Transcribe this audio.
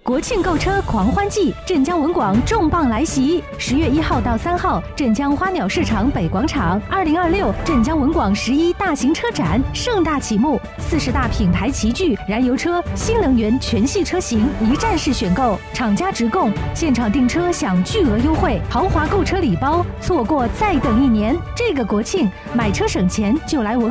国庆购车狂欢季，镇江文广重磅来袭！10月1号到3号，镇江花鸟市场北广场，2026镇江文广11大型车展盛大启幕，40大品牌齐聚，燃油车、新能源全系车型一站式选购，厂家直供，现场订车享巨额优惠，豪华购车礼包，错过再等1年。这个国庆买车省钱就来文。